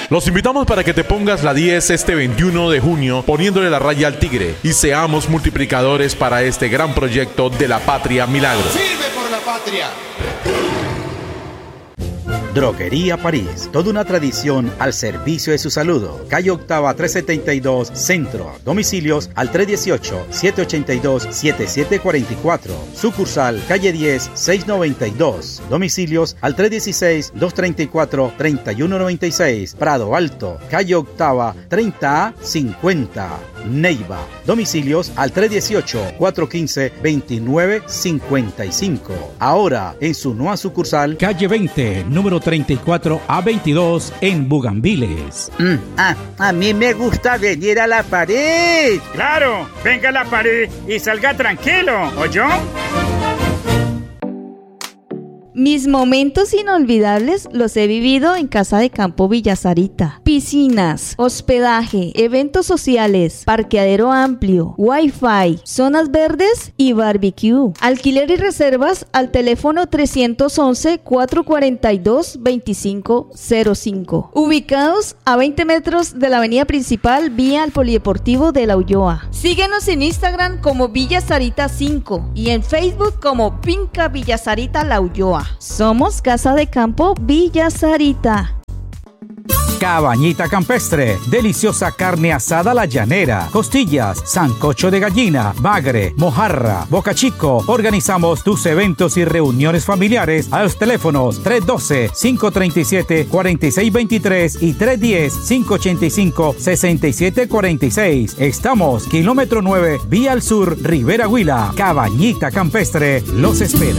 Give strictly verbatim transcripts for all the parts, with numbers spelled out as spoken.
Los invitamos para que te pongas la diez este veintiuno de junio poniéndole la raya al tigre y seamos multiplicadores para este gran proyecto de la Patria Milagro. ¡Sirve por la patria! Droguería París, toda una tradición al servicio de su salud. Calle Octava trescientos setenta y dos, Centro. Domicilios al tres dieciocho, siete ochenta y dos, setenta y siete cuarenta y cuatro. Sucursal Calle diez, seiscientos noventa y dos. Domicilios al tres dieciséis, doscientos treinta y cuatro, treinta y uno noventa y seis. Prado Alto, Calle Octava treinta A cincuenta. Neiva. Domicilios al tres dieciocho, cuatrocientos quince, veintinueve cincuenta y cinco. Ahora en su nueva sucursal Calle veinte, número treinta y cuatro A veintidós en Bugambiles. Mm, ah, a mí me gusta venir a la pared. Claro, venga a la pared y salga tranquilo, ¿oyó? Mis momentos inolvidables los he vivido en Casa de Campo Villa Sarita. Piscinas, hospedaje, eventos sociales, parqueadero amplio, wifi, zonas verdes y barbecue. Alquiler y reservas al teléfono trescientos once, cuatrocientos cuarenta y dos, veinticinco cero cinco. Ubicados a veinte metros de la avenida principal vía al Polideportivo de La Ulloa. Síguenos en Instagram como Villa Sarita cinco y en Facebook como Finca Villa Sarita La Ulloa. Somos Casa de Campo Villa Sarita. Cabañita Campestre, deliciosa carne asada a la llanera, costillas, sancocho de gallina, bagre, mojarra, boca chico. Organizamos tus eventos y reuniones familiares a los teléfonos tres uno dos, cinco tres siete, cuatro seis dos tres y tres uno cero, cinco ocho cinco, seis siete cuatro seis. Estamos kilómetro nueve, vía al sur, Rivera Huila. Cabañita Campestre los espera.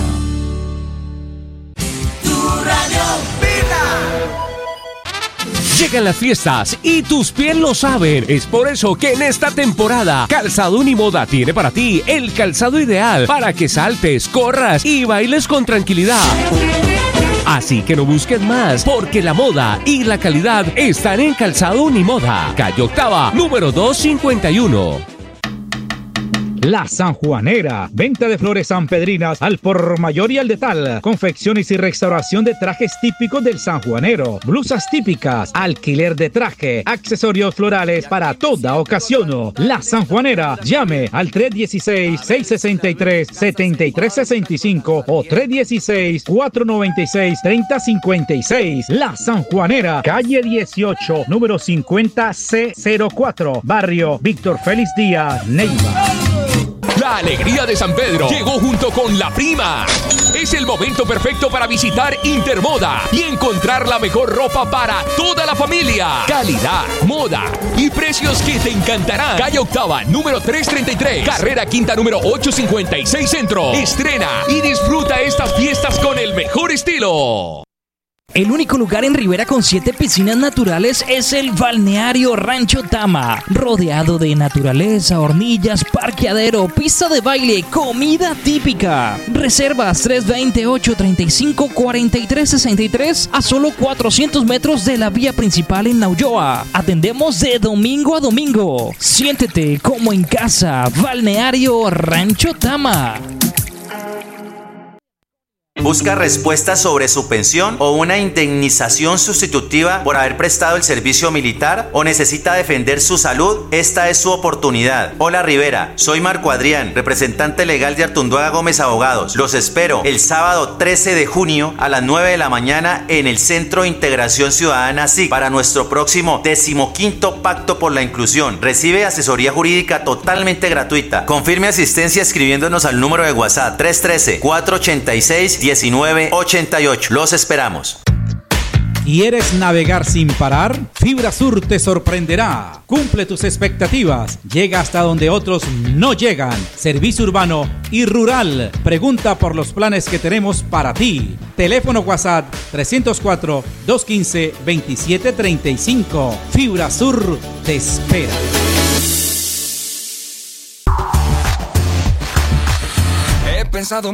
Llegan las fiestas y tus pies lo saben. Es por eso que en esta temporada Calzado Unimoda tiene para ti el calzado ideal para que saltes, corras y bailes con tranquilidad. Así que no busques más, porque la moda y la calidad están en Calzado Unimoda. Calle Octava, número doscientos cincuenta y uno. La Sanjuanera, venta de flores sanpedrinas al por mayor y al detal, confecciones y restauración de trajes típicos del sanjuanero, blusas típicas, alquiler de traje, accesorios florales para toda ocasión. La Sanjuanera, llame al tres dieciséis, seiscientos sesenta y tres, setenta y tres sesenta y cinco o tres dieciséis, cuatrocientos noventa y seis, treinta cincuenta y seis. La Sanjuanera, calle dieciocho, número cincuenta C cero cuatro, barrio Víctor Félix Díaz, Neiva. La alegría de San Pedro llegó junto con la prima. Es el momento perfecto para visitar Intermoda y encontrar la mejor ropa para toda la familia. Calidad, moda y precios que te encantarán. Calle Octava, número trescientos treinta y tres. Carrera Quinta, número ochocientos cincuenta y seis Centro. Estrena y disfruta estas fiestas con el mejor estilo. El único lugar en Rivera con siete piscinas naturales es el Balneario Rancho Tama, rodeado de naturaleza, hornillas, parqueadero, pista de baile, comida típica. Reservas tres dos cero, ocho tres cinco, cuatro tres seis tres a solo cuatrocientos metros de la vía principal en La Ulloa. Atendemos de domingo a domingo. Siéntete como en casa. Balneario Rancho Tama. ¿Busca respuestas sobre su pensión o una indemnización sustitutiva por haber prestado el servicio militar o necesita defender su salud? Esta es su oportunidad. Hola Rivera, soy Marco Adrián, representante legal de Artunduaga Gómez Abogados. Los espero el sábado trece de junio a las nueve de la mañana en el Centro de Integración Ciudadana S I C para nuestro próximo decimoquinto Pacto por la Inclusión. Recibe asesoría jurídica totalmente gratuita. Confirme asistencia escribiéndonos al número de WhatsApp tres uno tres, cuatro ocho seis, diecinueve ochenta y ocho. Los esperamos. ¿Quieres navegar sin parar? Fibra Sur te sorprenderá. Cumple tus expectativas. Llega hasta donde otros no llegan. Servicio urbano y rural. Pregunta por los planes que tenemos para ti. Teléfono WhatsApp trescientos cuatro, doscientos quince, veintisiete treinta y cinco. Fibra Sur te espera. He pensado